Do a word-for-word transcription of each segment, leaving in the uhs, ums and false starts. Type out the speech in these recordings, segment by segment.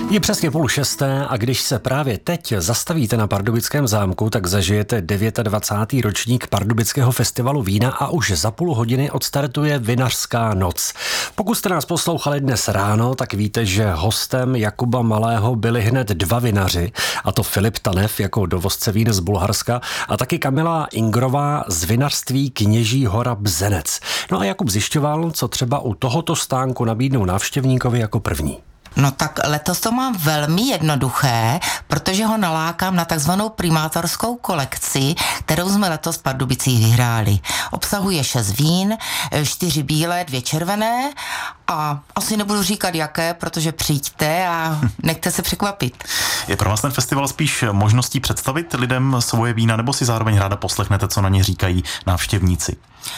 Je přesně půl šesté a když se právě teď zastavíte na Pardubickém zámku, tak zažijete dvacátý devátý ročník Pardubického festivalu vína a už za půl hodiny odstartuje Vinařská noc. Pokud jste nás poslouchali dnes ráno, tak víte, že hostem Jakuba Malého byli hned dva vinaři, a to Filip Tanev jako dovozce vín z Bulharska a taky Kamila Ingrová z vinařství Kněží Hora Bzenec. No a Jakub zjišťoval, co třeba u tohoto stánku nabídnou návštěvníkovi jako první. No tak letos to mám velmi jednoduché, protože ho nalákám na takzvanou primátorskou kolekci, kterou jsme letos v Pardubicích vyhráli. Obsahuje šest vín, čtyři bílé, dvě červené a asi nebudu říkat jaké, protože přijďte a nechte se překvapit. Je pro vás ten festival spíš možností představit lidem svoje vína, nebo si zároveň ráda poslechnete, co na ně říkají návštěvníci?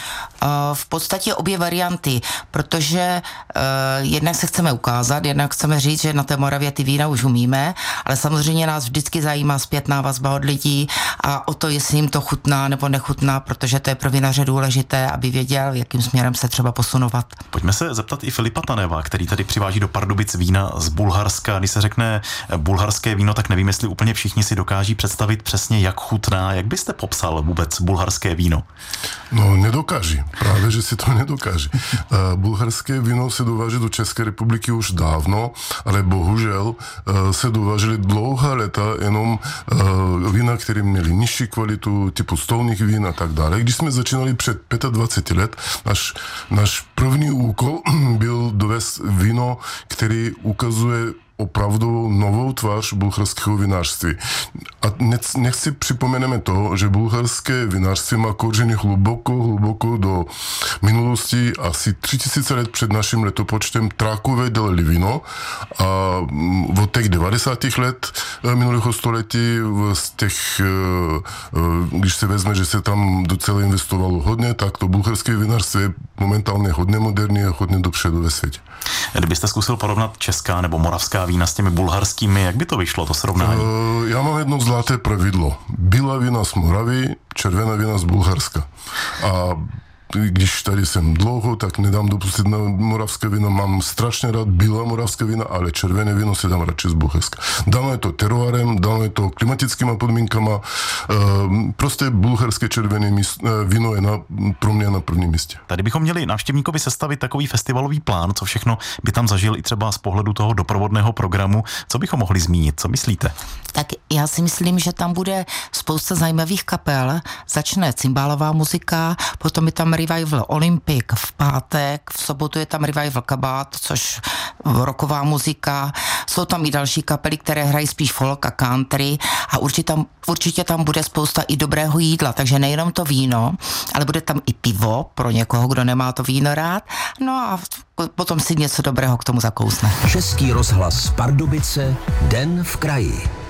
V podstatě obě varianty, protože uh, jednak se chceme ukázat, jednak chceme říct, že na té Moravě ty vína už umíme, ale samozřejmě nás vždycky zajímá zpětná vazba od lidí a o to, jestli jim to chutná nebo nechutná, protože to je pro vinaře důležité, aby věděl, jakým směrem se třeba posunovat. Pojďme se zeptat i Filipa Taneva, který tady přiváží do Pardubic vína z Bulharska. Když se řekne bulharské víno, tak nevím, jestli úplně všichni si dokáží představit přesně, jak chutná. Jak byste popsal vůbec bulharské víno? No, nedokáží. Právě, že si to nedokáže. Bulharské víno se dováží do České republiky už dávno, ale bohužel se dovážely dlouhá léta jenom vína, které měly nižší kvalitu, typu stolních vín a tak dále. Když jsme začínali před dvaceti pěti let, náš, náš první úkol byl dovést víno, který ukazuje opravdu novou tvář bulharského vinařství. A nechci připomeneme to, že bulharské vinařství má kořeny hluboko, hluboko do minulosti. Asi tři tisíce let před naším letopočtem Trákové dělali víno a od těch devadesátých let minulého století z těch, když se vezme, že se tam docela investovalo hodně, tak to bulharské vinařství je momentálně hodně moderní a hodně dopředu ve světě. Kdybyste zkusil porovnat česká nebo moravská vína s těmi bulharskými, jak by to vyšlo, to srovnání? Uh, já mám jedno zlaté pravidlo. Bílá vína z Moravy, červená vína z Bulharska. A když tady jsem dlouho, tak nedám dopustit na moravské víno. Mám strašně rád bílé moravské víno, ale červené víno si dám radši z Bulharska. Dáme to teruárem, dáme to klimatickými podmínkama. Prostě bulharské červené víno je na, pro mě na prvním místě. Tady bychom měli návštěvníkovi sestavit takový festivalový plán, co všechno by tam zažil i třeba z pohledu toho doprovodného programu. Co bychom mohli zmínit? Co myslíte? Tak já si myslím, že tam bude spousta zajímavých kapel. Začne cymbálová muzika, potom je tam Revival Olympic v pátek, v sobotu je tam Revival Kabát, což rocková muzika. Jsou tam i další kapely, které hrají spíš folk a country a určitě tam, určitě tam bude spousta i dobrého jídla, takže nejenom to víno, ale bude tam i pivo pro někoho, kdo nemá to víno rád. No a potom si něco dobrého k tomu zakousne. Český rozhlas Pardubice, Den v kraji.